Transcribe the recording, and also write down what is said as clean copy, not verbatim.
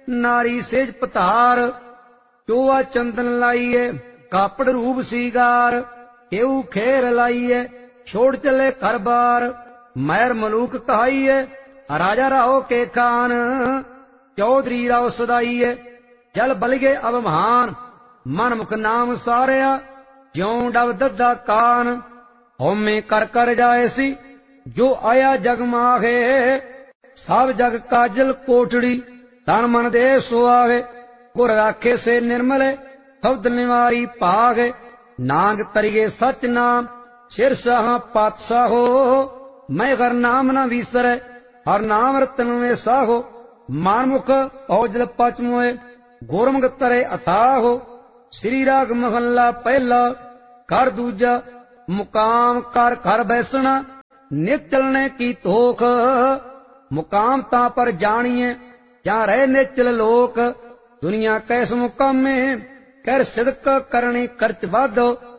नारी सेज पतार। चोआ चंदन लाइए कापड़ रूप सीगार। केऊ खेर लाइए छोड़ चले घर बार। मैर मलूक कहाइए राजा राहो के खान। चौधरी राव सदाइए जल बलगे अब महान। मन मुख नाम सारिया ज्यों डब दद्दा कान। होमे कर जाए सी जो आया जग माहे। सब जग काजल कोटड़ी तन मन दे सुआवे। गुर राखे से निर्मले शब्द निवारी पागे। नांग तरिए सच नाम सिरसाह पातशाहो। मैं हर नाम न विसरे हर नाम रतन में साहो। मानमुख औजल पच मोए गुरमुख तरे अथाहो। श्री राग महला पहला कर दूजा मुकाम कर घर बैसना नित चलने की तोख। मुकाम ता पर जानिए जहाँ रहे निचल लोक। दुनिया कैस मुकामे कर सिदक करनी खर्च वाधो।